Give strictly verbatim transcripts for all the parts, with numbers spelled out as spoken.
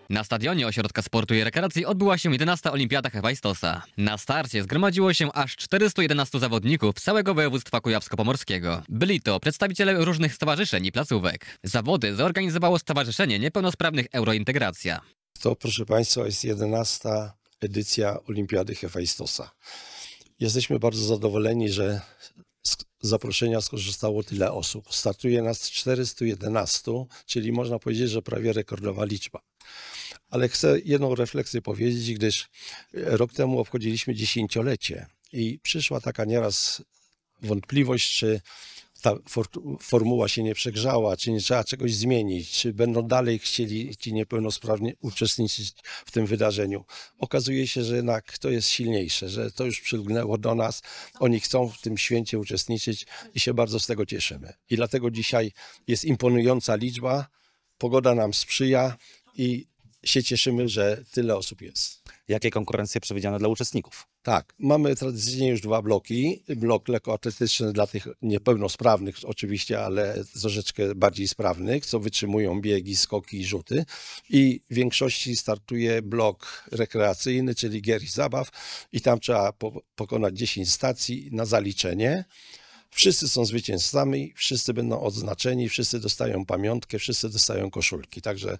Na stadionie Ośrodka Sportu i Rekreacji odbyła się jedenasta Olimpiada Hefajstosa. Na starcie zgromadziło się aż czterystu jedenastu zawodników z całego województwa kujawsko-pomorskiego. Byli to przedstawiciele różnych stowarzyszeń i placówek. Zawody zorganizowało Stowarzyszenie Niepełnosprawnych Eurointegracja. To, proszę Państwa, jest jedenasta edycja Olimpiady Hefajstosa. Jesteśmy bardzo zadowoleni, że z zaproszenia skorzystało tyle osób. Startuje nas czterystu jedenastu, czyli można powiedzieć, że prawie rekordowa liczba. Ale chcę jedną refleksję powiedzieć, gdyż rok temu obchodziliśmy dziesięciolecie i przyszła taka nieraz wątpliwość, czy ta formuła się nie przegrzała, czy nie trzeba czegoś zmienić, czy będą dalej chcieli ci niepełnosprawni uczestniczyć w tym wydarzeniu. Okazuje się, że jednak to jest silniejsze, że to już przylgnęło do nas, oni chcą w tym święcie uczestniczyć i się bardzo z tego cieszymy. I dlatego dzisiaj jest imponująca liczba, pogoda nam sprzyja i się cieszymy, że tyle osób jest. Jakie konkurencje przewidziane dla uczestników? Tak, mamy tradycyjnie już dwa bloki. Blok lekkoatletyczny dla tych niepełnosprawnych oczywiście, ale troszeczkę bardziej sprawnych, co wytrzymują biegi, skoki i rzuty. I w większości startuje blok rekreacyjny, czyli gier i zabaw i tam trzeba po pokonać dziesięć stacji na zaliczenie. Wszyscy są zwycięzcami, wszyscy będą odznaczeni, wszyscy dostają pamiątkę, wszyscy dostają koszulki. Także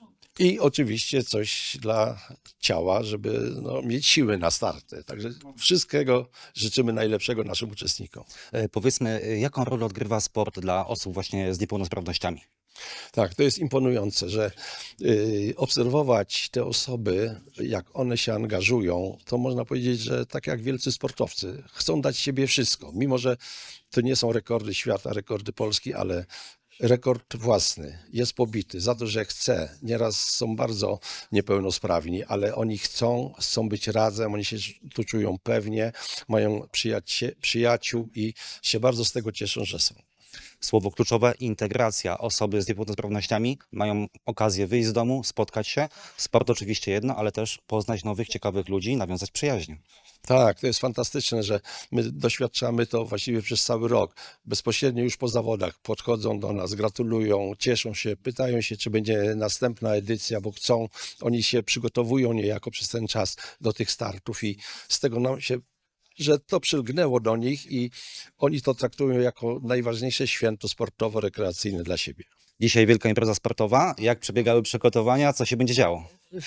i oczywiście coś dla ciała, żeby no, mieć siły na starty. Także wszystkiego życzymy najlepszego naszym uczestnikom. E, powiedzmy, jaką rolę odgrywa sport dla osób właśnie z niepełnosprawnościami? Tak, to jest imponujące, że y, obserwować te osoby, jak one się angażują, to można powiedzieć, że tak jak wielcy sportowcy, chcą dać siebie wszystko. Mimo że to nie są rekordy świata, rekordy Polski, ale rekord własny jest pobity za to, że chce. Nieraz są bardzo niepełnosprawni, ale oni chcą, chcą być razem, oni się tu czują pewnie, mają przyjacie, przyjaciół i się bardzo z tego cieszą, że są. Słowo kluczowe: integracja. Osoby z niepełnosprawnościami mają okazję wyjść z domu, spotkać się. Sport oczywiście jedno, ale też poznać nowych, ciekawych ludzi, nawiązać przyjaźń. Tak, to jest fantastyczne, że my doświadczamy to właściwie przez cały rok. Bezpośrednio już po zawodach podchodzą do nas, gratulują, cieszą się, pytają się, czy będzie następna edycja, bo chcą. Oni się przygotowują niejako przez ten czas do tych startów i z tego nam się, że to przylgnęło do nich i oni to traktują jako najważniejsze święto sportowo-rekreacyjne dla siebie. Dzisiaj wielka impreza sportowa. Jak przebiegały przygotowania? Co się będzie działo?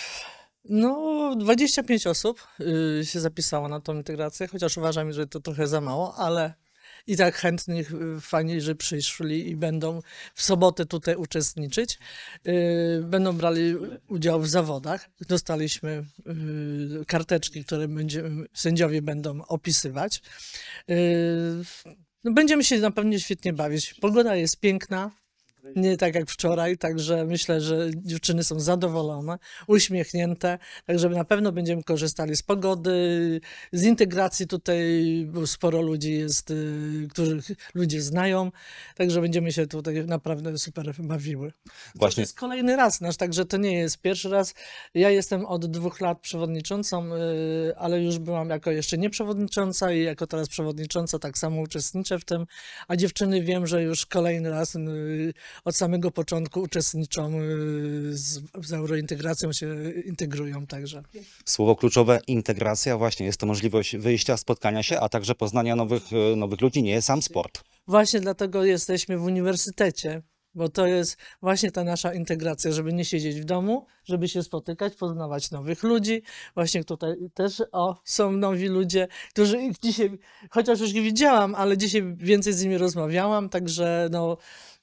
No, dwadzieścia pięć osób y, się zapisało na tą integrację, chociaż uważam, że to trochę za mało, ale i tak chętnych, y, fajnie, że przyszli i będą w sobotę tutaj uczestniczyć. Y, będą brali udział w zawodach. Dostaliśmy y, karteczki, które będziemy, sędziowie będą opisywać. Y, no, będziemy się na pewno świetnie bawić. Pogoda jest piękna. Nie tak jak wczoraj, także myślę, że dziewczyny są zadowolone, uśmiechnięte, także na pewno będziemy korzystali z pogody, z integracji tutaj, bo sporo ludzi jest, których ludzie znają, także będziemy się tutaj naprawdę super bawiły. Właśnie. To jest kolejny raz nasz, także to nie jest pierwszy raz. Ja jestem od dwóch lat przewodniczącą, ale już byłam jako jeszcze nie przewodnicząca i jako teraz przewodnicząca tak samo uczestniczę w tym, a dziewczyny wiem, że już kolejny raz od samego początku uczestniczą z, z eurointegracją, się integrują także. Słowo kluczowe: integracja. Właśnie jest to możliwość wyjścia, spotkania się, a także poznania nowych, nowych ludzi. Nie jest sam sport. Właśnie dlatego jesteśmy w uniwersytecie, bo to jest właśnie ta nasza integracja, żeby nie siedzieć w domu, żeby się spotykać, poznawać nowych ludzi. Właśnie tutaj też o, są nowi ludzie, którzy dzisiaj, chociaż już ich widziałam, ale dzisiaj więcej z nimi rozmawiałam, także no...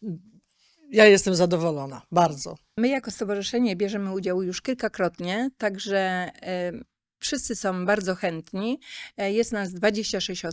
Ja jestem zadowolona, bardzo. My jako stowarzyszenie bierzemy udział już kilkakrotnie, także y, wszyscy są bardzo chętni. Jest nas dwadzieścia sześć osób.